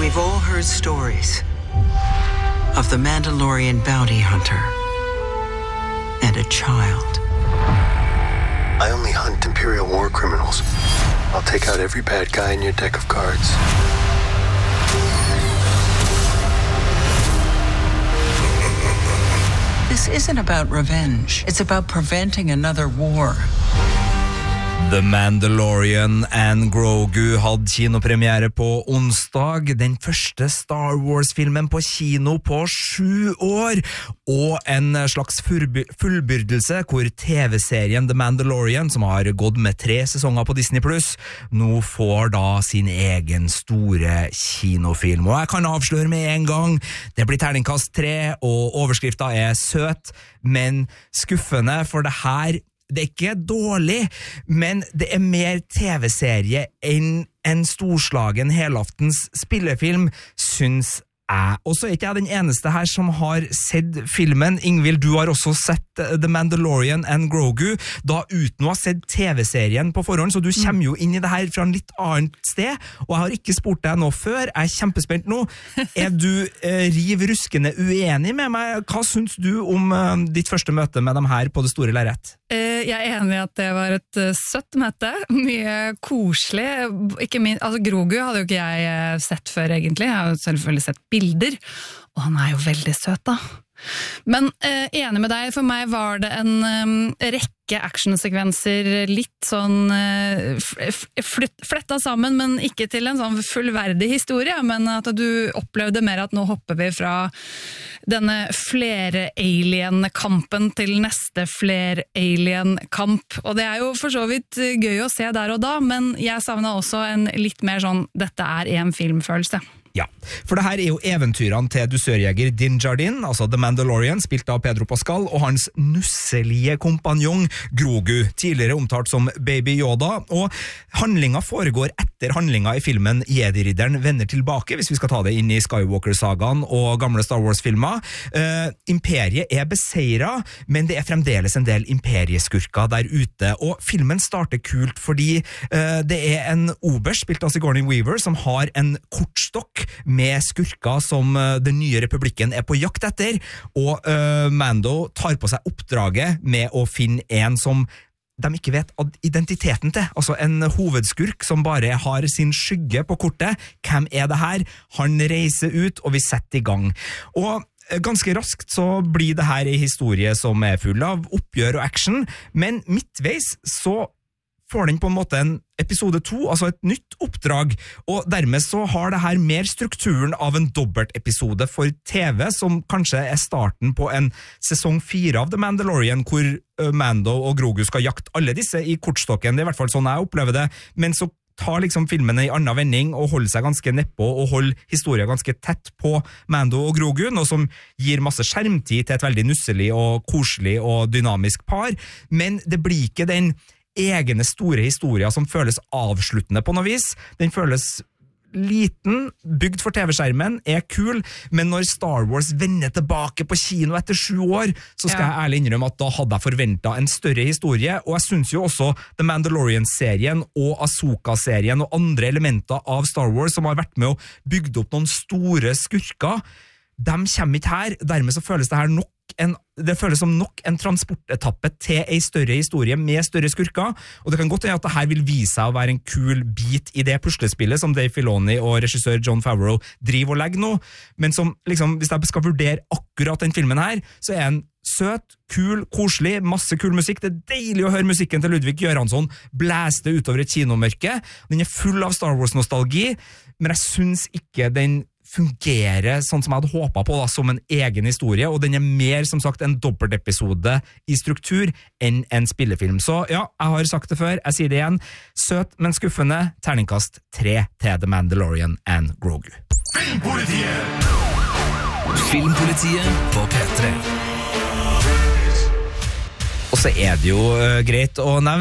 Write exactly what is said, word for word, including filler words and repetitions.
We've all heard stories of the Mandalorian bounty hunter and a child. I only hunt Imperial war criminals. I'll take out every bad guy in your deck of cards. This isn't about revenge. It's about preventing another war. The Mandalorian and Grogu hadde kinopremiere på onsdag, den første Star Wars-filmen på kino på sju år, og en slags fullbyrdelse hvor T V-serien The Mandalorian, som har gått med tre sesonger på Disney Plus, nå får da sin egen store kinofilm. Og jeg kan avsløre med en gang, det blir terningkast tre, og overskriften er søt, men skuffende, for det her det er ikke dårlig, men det er mer T V-serie enn en storslagen helaftens spillefilm, syns jeg. Og så er ikke jeg den eneste her som har sett filmen. Ingvild, du har også sett The Mandalorian and Grogu, da uten å ha sett T V-serien på forhånd, så du kommer jo inn i det her fra en litt annet sted, og jeg har ikke spurt deg nå før, jeg er kjempespent nå. Er du eh, riv ruskende uenig med meg? Hva syns du om eh, ditt første møte med dem her på det store lerret? Uh, jeg er enig i at det var et uh, søtt møte, mye koselig. Ikke min, altså Grogu hadde jo ikke jeg uh, sett før egentlig, jeg har jo selvfølgelig sett bilder, og han er jo veldig søt da. Men uh, enig med deg, for meg var det en um, rekke actionsekvenser, litt sånn uh, flytt, fletta sammen, men ikke til en sånn fullverdig historie, men at du opplevde mer at nå hopper vi fra denne flere alien-kampen til neste flere alien-kamp, og det er jo for så vidt gøy å se der og da, men jeg savnet også en litt mer sånn, dette er en filmfølelse. Ja, for det her er jo eventyrene til dusørjeger Din Djarin, altså The Mandalorian, spilt av Pedro Pascal, og hans nusselige kompanjong Grogu, tidligere omtalt som Baby Yoda, og handlinga foregår etter handlinga i filmen Jedi-ridderen vender tilbake, hvis vi skal ta det inn i Skywalker-sagaen og gamle Star Wars-filmer. Uh, imperiet er beseiret, men det er fremdeles en del imperieskurker der ute, og filmen starter kult fordi uh, det er en oberst, spilt av Sigourney Weaver, som har en kortstokk med skurker som uh, den nye republikken er på jakt etter, og uh, Mando tar på seg oppdraget med å finne en som de ikke vet identiteten til, altså en hovedskurk som bare har sin skygge på kortet. Hvem er det her? Han reiser ut, og vi setter i gang. Og ganske raskt så blir det her en historie som er full av oppgjør og action, men midtveis så får den på en måte en episode to, altså et nytt oppdrag, og dermed så har det her mer strukturen av en dobbelt episode for T V, som kanskje er starten på en sesong fire av The Mandalorian, hvor Mando og Grogu skal jakte alle disse i kortstokken. Det er i hvert fall sånn jeg opplever det, men så tar liksom filmen en annen vending og holder seg ganske nedpå og holder historien ganske tett på Mando og Grogu, noe som gir masse skjermtid til et veldig nusselig og koselig og dynamisk par, men det blir ikke den egne store historier som føles avsluttende på noe vis. Den føles liten, bygd for T V-skjermen, er kul, men når Star Wars vender tilbake på kino etter sju år, så skal ja. jeg ærlig innrømme at da hadde jeg forventet en større historie, og jeg synes jo også The Mandalorian-serien og Ahsoka-serien og andre elementer av Star Wars som har vært med å bygge opp noen store skurker, de kommer ikke her, dermed så føles det her nok En, det føles som nok en transportetappe til en større historie med større skurker, og det kan godt hende at det her vil vise seg å være en kul bit i det puslespillet som Dave Filoni og regissør Jon Favreau driver og legger nå, men som liksom, hvis jeg skal vurdere akkurat den filmen her, så er den søt, kul, koselig, masse kul musikk. Det er deilig å høre musikken til Ludvig Göransson blæste utover et kinomørke. Den er full av Star Wars-nostalgi, men jeg synes ikke den fungerer sånn som jeg hadde håpet på da, som en egen historie, og den er mer som sagt en dobbeltepisode i struktur enn en spillefilm. Så ja, jeg har sagt det før, jeg sier det igjen, søt, men skuffende, terningkast tre til The Mandalorian and Grogu. Filmpolitiet Filmpolitiet på P tre. Og så er det jo uh, greit å nevne